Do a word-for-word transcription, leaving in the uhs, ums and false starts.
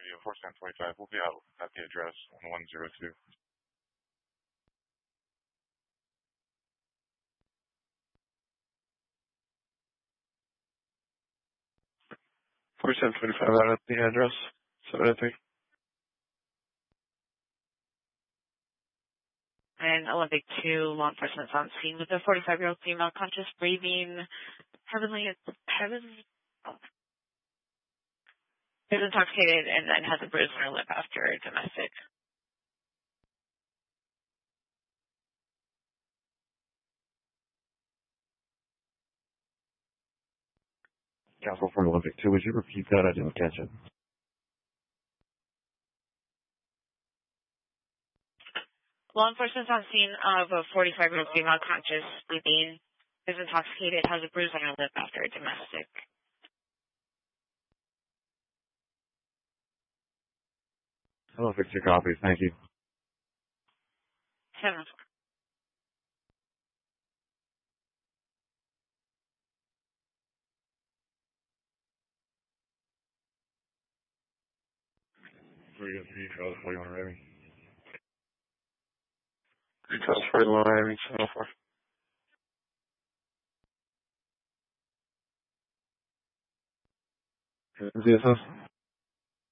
Video four seven twenty-five will be out at the address one one zero two. four seven twenty-five out at the address seven oh three. And Olympic two, law enforcement on scene with a forty-five-year-old female conscious, breathing heavily, heavily, is intoxicated and then has a bruise on her lip after domestic. Counsel from Olympic two, would you repeat that? I didn't catch it. Law enforcement on scene of a forty-five-year-old female conscious, breathing, is intoxicated, has a bruise on her lip after a domestic. I'll fix your copies. Thank you. seven oh four. Three oh three, Charles, forty-one, Raymond. Details for the line, seven oh four. Yes, sir.